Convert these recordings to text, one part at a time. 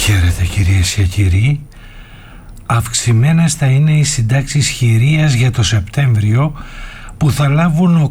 Χαίρετε κυρίες και κύριοι. Αυξημένες θα είναι οι συντάξεις χειρίας για το Σεπτέμβριο, που θα λάβουν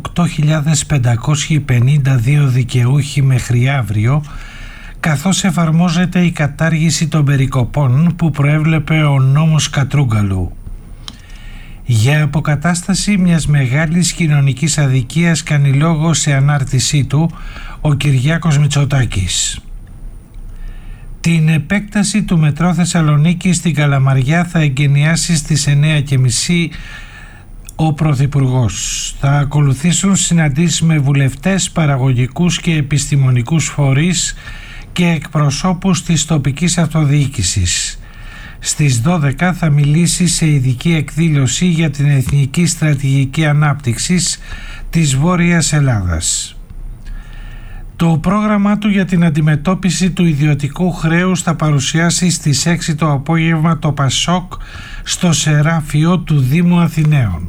8.552 δικαιούχοι μέχρι αύριο, καθώς εφαρμόζεται η κατάργηση των περικοπών που προέβλεπε ο νόμος Κατρούγκαλου. Για αποκατάσταση μιας μεγάλης κοινωνικής αδικίας κάνει λόγο σε ανάρτησή του ο Κυριάκος Μητσοτάκης. Την επέκταση του μετρό Θεσσαλονίκη στην Καλαμαριά θα εγκαινιάσει στις 9.30 ο Πρωθυπουργός. Θα ακολουθήσουν συναντήσεις με βουλευτές, παραγωγικούς και επιστημονικούς φορείς και εκπροσώπους της τοπικής αυτοδιοίκησης. Στις 12 θα μιλήσει σε ειδική εκδήλωση για την Εθνική Στρατηγική Ανάπτυξης της Βόρειας Ελλάδας. Το πρόγραμμά του για την αντιμετώπιση του ιδιωτικού χρέους θα παρουσιάσει στις 6 το απόγευμα το ΠΑΣΟΚ στο Σεράφιο του Δήμου Αθηναίων.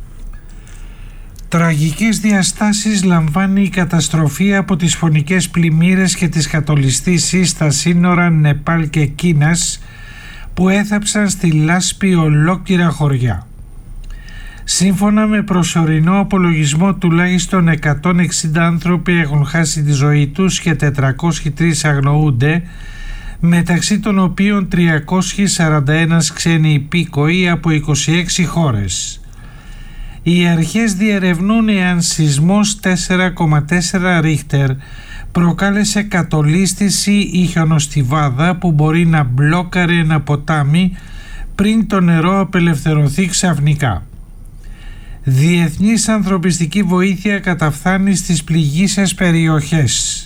Τραγικές διαστάσεις λαμβάνει η καταστροφή από τις φωνικές πλημμύρες και τις κατολιστήσεις στα σύνορα Νεπάλ και Κίνας, που έθαψαν στη λάσπη ολόκληρα χωριά. Σύμφωνα με προσωρινό απολογισμό, τουλάχιστον 160 άνθρωποι έχουν χάσει τη ζωή τους και 403 αγνοούνται, μεταξύ των οποίων 341 ξένοι υπήκοοι από 26 χώρες. Οι αρχές διερευνούν εάν σεισμός 4,4 ρίχτερ προκάλεσε κατολίσθηση ή χιονοστιβάδα που μπορεί να μπλόκαρε ένα ποτάμι πριν το νερό απελευθερωθεί ξαφνικά. Διεθνής ανθρωπιστική βοήθεια καταφθάνει στις πληγείσες περιοχές.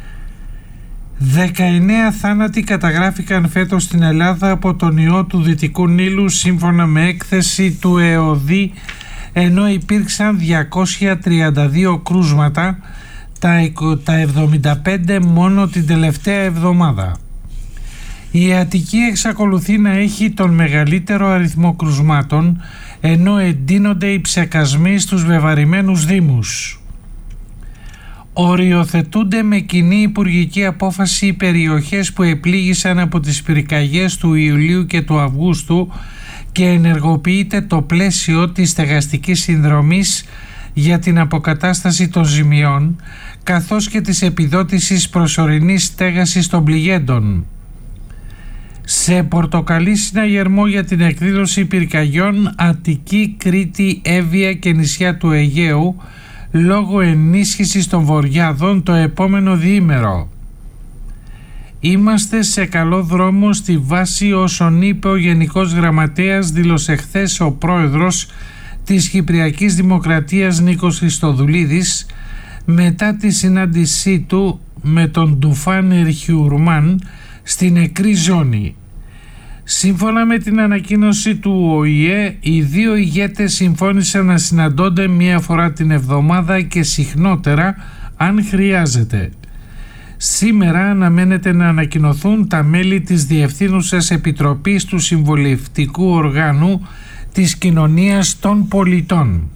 19 θάνατοι καταγράφηκαν φέτος στην Ελλάδα από τον ιό του Δυτικού Νείλου, σύμφωνα με έκθεση του ΕΟΔΗ, ενώ υπήρξαν 232 κρούσματα, τα 75 μόνο την τελευταία εβδομάδα. Η Αττική εξακολουθεί να έχει τον μεγαλύτερο αριθμό κρουσμάτων, ενώ εντείνονται οι ψεκασμοί στους βεβαρημένους δήμους. Οριοθετούνται με κοινή υπουργική απόφαση οι περιοχές που επλήγησαν από τις πυρκαγιές του Ιουλίου και του Αυγούστου και ενεργοποιείται το πλαίσιο της στεγαστικής συνδρομής για την αποκατάσταση των ζημιών, καθώς και της επιδότησης προσωρινής στέγασης των πληγέντων. Σε πορτοκαλί συναγερμό για την εκδήλωση πυρκαγιών Αττική, Κρήτη, Εύβοια και νησιά του Αιγαίου, λόγω ενίσχυσης των βορειάδων το επόμενο διήμερο. Είμαστε σε καλό δρόμο στη βάση όσων είπε ο Γενικός Γραμματέας, δήλωσε χθες ο πρόεδρος της Κυπριακής Δημοκρατίας Νίκος Χριστοδουλίδης μετά τη συνάντησή του με τον Ντουφάν Ερχιουρμάν στην νεκρή ζώνη. Σύμφωνα με την ανακοίνωση του ΟΗΕ, οι δύο ηγέτες συμφώνησαν να συναντώνται μία φορά την εβδομάδα και συχνότερα αν χρειάζεται. Σήμερα αναμένεται να ανακοινωθούν τα μέλη της Διευθύνουσας Επιτροπής του Συμβουλευτικού Οργάνου της Κοινωνίας των Πολιτών.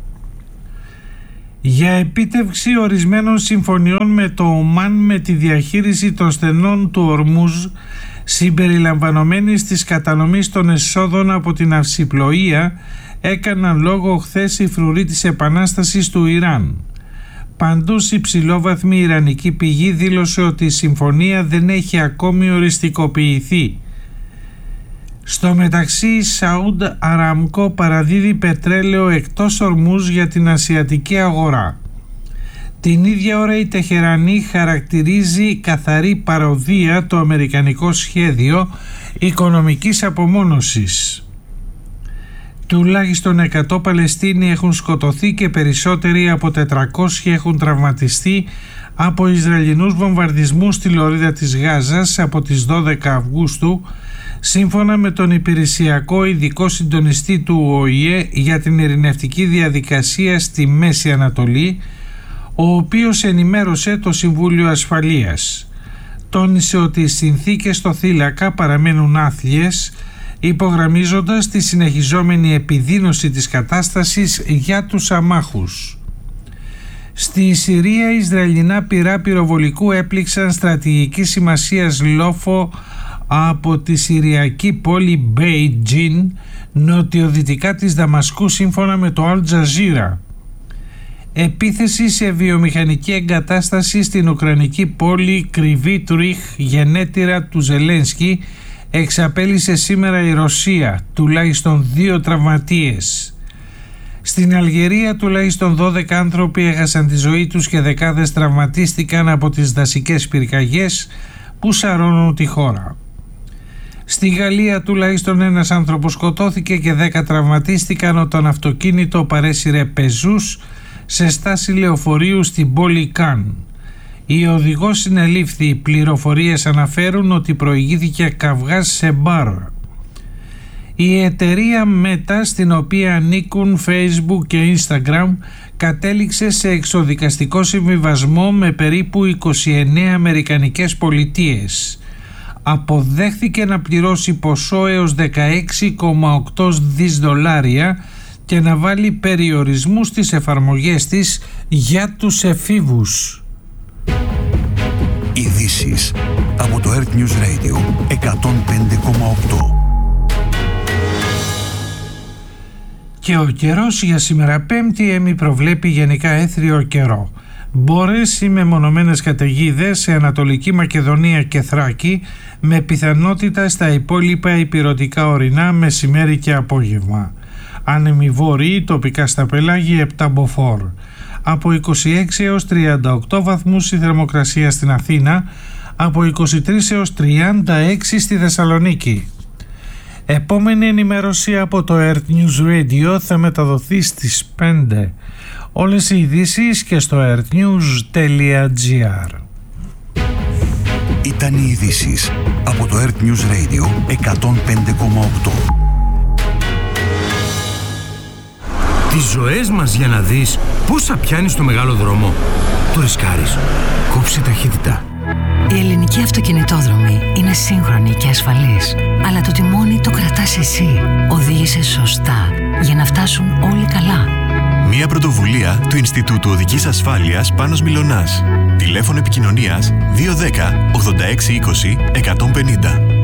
Για επίτευξη ορισμένων συμφωνιών με το Ομάν με τη διαχείριση των στενών του Ορμούζ, συμπεριλαμβανομένης της κατανομής των εσόδων από την αυσιπλοεία, έκαναν λόγο χθες οι φρουροί της Επανάστασης του Ιράν. Παντούς υψηλόβαθμη ιρανική πηγή δήλωσε ότι η συμφωνία δεν έχει ακόμη οριστικοποιηθεί. Στο μεταξύ, η Σαούντ Αραμκό παραδίδει πετρέλαιο εκτός Ορμούζ για την ασιατική αγορά. Την ίδια ώρα η Τεχερανή χαρακτηρίζει καθαρή παροδία το αμερικανικό σχέδιο οικονομικής απομόνωσης. Τουλάχιστον 100 Παλαιστίνοι έχουν σκοτωθεί και περισσότεροι από 400 έχουν τραυματιστεί από Ισραηλινούς βομβαρδισμούς στη λωρίδα της Γάζας από τις 12 Αυγούστου, σύμφωνα με τον υπηρεσιακό ειδικό συντονιστή του ΟΗΕ για την ειρηνευτική διαδικασία στη Μέση Ανατολή, ο οποίος ενημέρωσε το Συμβούλιο Ασφαλείας. Τόνισε ότι οι συνθήκες στο θύλακα παραμένουν άθλιες, υπογραμμίζοντας τη συνεχιζόμενη επιδείνωση της κατάστασης για τους αμάχους. Στη Συρία, Ισραηλινά πυρά πυροβολικού έπληξαν στρατηγικής σημασίας λόφο από τη συριακή πόλη Μπέιτζιν, νοτιοδυτικά της Δαμασκού, σύμφωνα με το Al Jazeera. Επίθεση σε βιομηχανική εγκατάσταση στην ουκρανική πόλη Κρυβίτριχ, γενέτειρα του Ζελένσκι, εξαπέλυσε σήμερα η Ρωσία, τουλάχιστον 2 τραυματίες. Στην Αλγερία τουλάχιστον 12 άνθρωποι έχασαν τη ζωή τους και δεκάδες τραυματίστηκαν από τις δασικές πυρκαγιές που σαρώνουν τη χώρα. Στη Γαλλία τουλάχιστον ένας άνθρωπος σκοτώθηκε και 10 τραυματίστηκαν όταν αυτοκίνητο παρέσυρε πεζούς σε στάση λεωφορείου στην πόλη Καν. Η οδηγός συνελήφθη. Οι πληροφορίες αναφέρουν ότι προηγήθηκε καυγάς σε μπαρ. Η εταιρεία Meta, στην οποία ανήκουν Facebook και Instagram, κατέληξε σε εξοδικαστικό συμβιβασμό με περίπου 29 αμερικανικές πολιτείες. Αποδέχθηκε να πληρώσει ποσό έως 16,8 δις δολάρια και να βάλει περιορισμούς στις εφαρμογές της για τους εφήβους. Ειδήσεις από το Earth News Radio 105,8. Και ο καιρός για σήμερα Πέμπτη προβλέπει γενικά έθριο καιρό. Μπόρες ή μεμονωμένες καταιγίδες σε Ανατολική Μακεδονία και Θράκη, με πιθανότητα στα υπόλοιπα ηπειρωτικά ορεινά μεσημέρι και απόγευμα. Άνεμοι βόρειοι, τοπικά στα πελάγια 7 μποφόρ. Από 26 έως 38 βαθμούς η θερμοκρασία στην Αθήνα, από 23 έως 36 στη Θεσσαλονίκη. Επόμενη ενημέρωση από το Earth News Radio θα μεταδοθεί στις 5. Όλες οι ειδήσεις και στο earthnews.gr. Ήταν οι ειδήσεις από το Earth News Radio 105,8. Τις ζωές μας για να δεις πόσα πιάνεις στο μεγάλο δρόμο. Το ρισκάρεις. Κόψε ταχύτητα. Οι ελληνικοί αυτοκινητόδρομοι είναι σύγχρονοι και ασφαλείς, αλλά το τιμόνι το κρατάς εσύ. Οδήγησε σωστά για να φτάσουν όλοι καλά. Μια πρωτοβουλία του Ινστιτούτου Οδικής Ασφάλειας Πάνος Μιλωνάς. Τηλέφωνο επικοινωνίας 210 86 20 150.